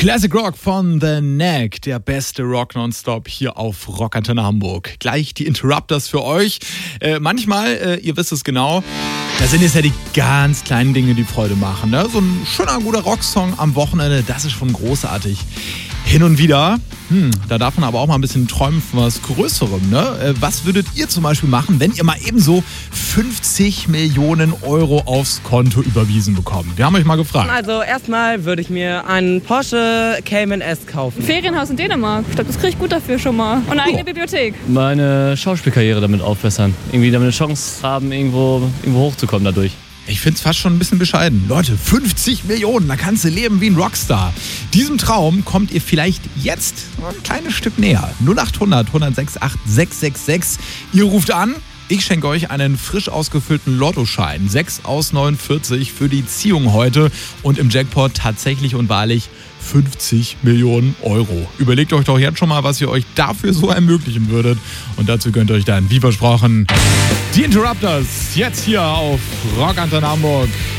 Classic Rock von The Knack, der beste Rock nonstop hier auf Rockantenne Hamburg. Gleich die Interrupters für euch. Manchmal, ihr wisst es genau, da sind es ja die ganz kleinen Dinge, die Freude machen. Ne? So ein schöner, guter Rocksong am Wochenende, das ist schon großartig. Hin und wieder, da darf man aber auch mal ein bisschen träumen von was Größerem. Ne? Was würdet ihr zum Beispiel machen, wenn ihr mal ebenso 50 Millionen Euro aufs Konto überwiesen bekommt? Wir haben euch mal gefragt. Also erstmal würde ich mir einen Porsche Cayman S kaufen. Ein Ferienhaus in Dänemark. Ich glaube, das kriege ich gut dafür schon mal. Und eine eigene Bibliothek. Meine Schauspielkarriere damit aufbessern. Irgendwie damit eine Chance haben, irgendwo hochzukommen dadurch. Ich finde es fast schon ein bisschen bescheiden. Leute, 50 Millionen, da kannst du leben wie ein Rockstar. Diesem Traum kommt ihr vielleicht jetzt ein kleines Stück näher. 0800 106 8666. Ihr ruft an. Ich schenke euch einen frisch ausgefüllten Lottoschein. 6 aus 49 für die Ziehung heute. Und im Jackpot tatsächlich und wahrlich 50 Millionen Euro. Überlegt euch doch jetzt schon mal, was ihr euch dafür so ermöglichen würdet. Und dazu könnt ihr euch dann, wie versprochen, die Interrupters jetzt hier auf Rockantenne Hamburg.